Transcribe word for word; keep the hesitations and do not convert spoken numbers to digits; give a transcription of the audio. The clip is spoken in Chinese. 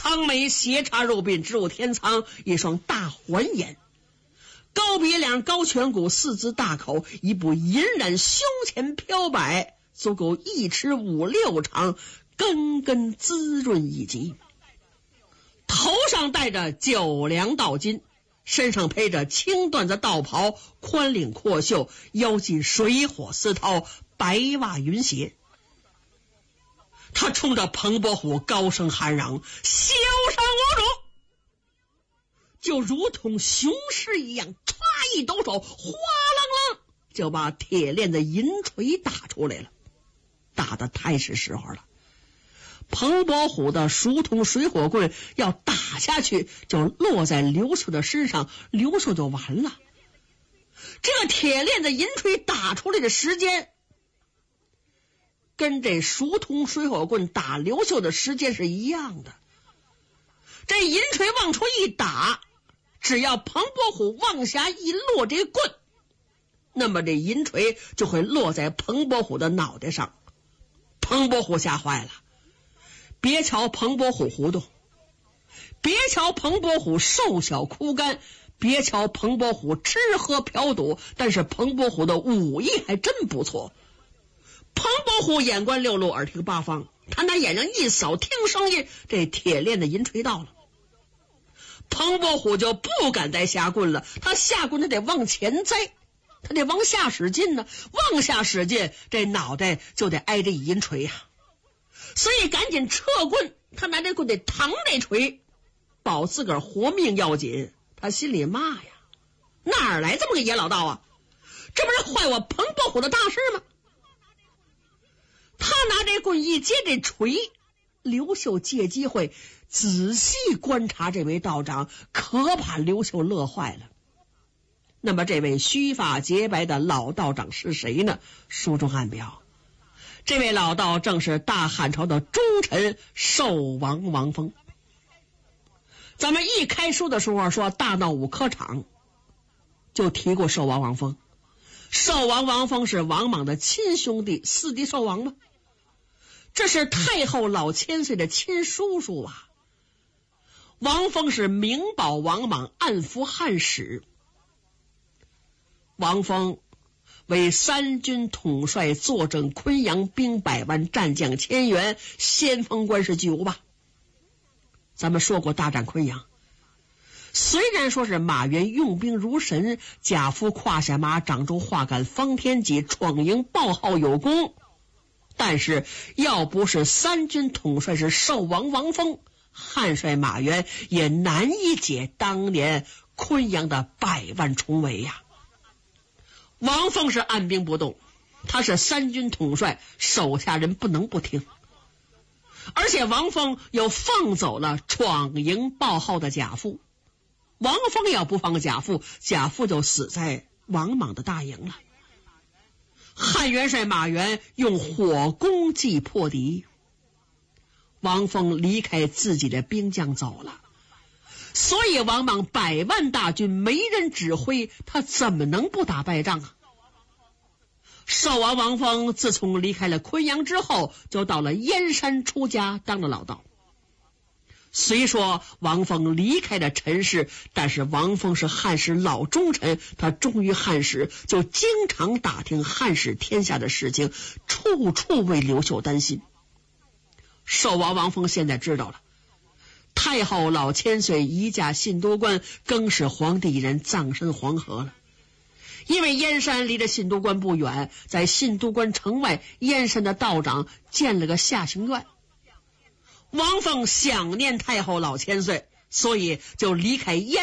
长眉斜插肉鬓，直入天仓，一双大环眼，高鼻梁，高颧骨，四肢大口，一部银染胸前飘摆，足够一尺五六长，根根滋润以极。头上戴着九梁道巾，身上披着青缎子道袍，宽领阔袖，腰系水火丝绦，白袜云鞋。他冲着彭伯虎高声喊嚷：休上无主！就如同雄狮一样，歘一抖手，哗啷啷就把铁链子银锤打出来了。打得太是时候了，彭伯虎的熟铜水火棍要打下去，就落在刘秀的身上，刘秀就完了。这个铁链子银锤打出来的时间，跟这熟铜水火棍打刘秀的时间是一样的。这银锤往出一打，只要彭伯虎往下一落这棍，那么这银锤就会落在彭伯虎的脑袋上。彭伯虎吓坏了，别瞧彭伯虎糊涂，别瞧彭伯虎瘦小枯干，别瞧彭伯虎吃喝嫖赌，但是彭伯虎的武艺还真不错。彭伯虎眼观六路，耳听八方，他拿眼睛一扫，听声音，这铁链的银锤到了。彭伯虎就不敢再下棍了，他下棍他得往前栽，他得往下使劲呢，往下使劲，这脑袋就得挨这银锤呀、啊。所以赶紧撤棍，他拿这棍得扛这锤，保自个儿活命要紧。他心里骂呀，哪儿来这么个野老道啊？这不是坏我彭伯虎的大事吗？他拿这棍一接这锤，刘秀借机会仔细观察这位道长，可把刘秀乐坏了。那么这位须发洁白的老道长是谁呢？书中暗表，这位老道正是大汉朝的忠臣寿王王峰。咱们一开书的时候说大闹五科场，就提过寿王王峰。寿王王峰是王莽的亲兄弟，四弟寿王吗？这是太后老千岁的亲叔叔啊。王峰是明保王莽，暗伏汉使。王峰为三军统帅，坐镇昆阳，兵百万，战将千员，先锋官是巨无霸。咱们说过大战昆阳，虽然说是马援用兵如神，贾夫胯下马，掌中画杆方天戟，闯营报号有功，但是要不是三军统帅是寿王王峰，汉帅马援也难以解当年昆阳的百万重围呀、啊。王峰是按兵不动，他是三军统帅，手下人不能不听。而且王峰又放走了闯营报号的贾父，王峰要不放贾父，贾父就死在王莽的大营了。汉元帅马援用火攻击破敌，王峰离开自己的兵将走了，所以王莽百万大军没人指挥，他怎么能不打败仗啊？寿王王峰自从离开了昆阳之后，就到了燕山出家当了老道。虽说王峰离开了陈氏，但是王峰是汉室老忠臣，他忠于汉室，就经常打听汉室天下的事情，处处为刘秀担心。寿王王峰现在知道了，太后老千岁移驾信都关，更使皇帝一人葬身黄河了。因为燕山离着信都关不远，在信都关城外，燕山的道长建了个下行院。王峰想念太后老千岁，所以就离开燕